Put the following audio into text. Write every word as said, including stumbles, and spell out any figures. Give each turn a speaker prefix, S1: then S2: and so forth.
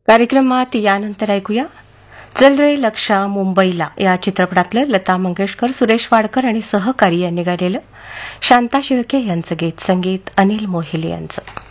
S1: कार्यक्रमात यानंतर ऐकूया चल रे लक्षा मुंबईला या चित्रपटातलं लता मंगेशकर, सुरेश वाडकर आणि सहकारी यांनी गायलेलं शांता शिळके यांचं गीत, संगीत अनिल मोहिले यांचं.